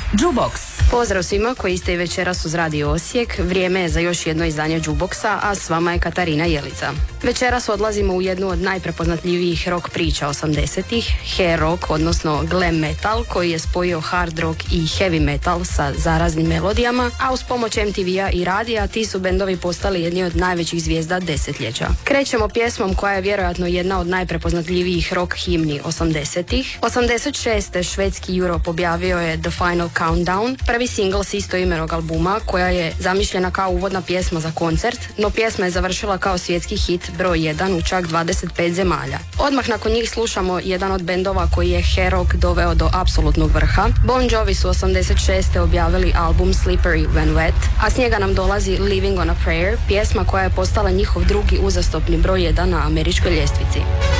Jukebox. Pozdrav svima koji ste i večeras uz Radio Osijek. Vrijeme je za još jedno izdanje Jukeboxa, a s vama je Katarina Jelica. Večeras odlazimo u jednu od najprepoznatljivijih rock priča 80-ih, hair rock, odnosno glam metal, koji je spojio hard rock i heavy metal sa zaraznim melodijama, a uz pomoć MTV-a i radija ti su bendovi postali jedni od najvećih zvijezda desetljeća. Krećemo pjesmom koja je vjerojatno jedna od najprepoznatljivijih rock himni 80-ih. 86. švedski Europe objavio je The Final Countdown, prvi singl s istoimenog albuma, koja je zamišljena kao uvodna pjesma za koncert, no pjesma je završila kao svjetski hit broj 1 u čak 25 zemalja. Odmah nakon njih slušamo jedan od bendova koji je hair rock doveo do apsolutnog vrha. Bon Jovi su 86. objavili album Slippery When Wet, a s njega nam dolazi Living on a Prayer, pjesma koja je postala njihov drugi uzastopni broj 1 na američkoj ljestvici.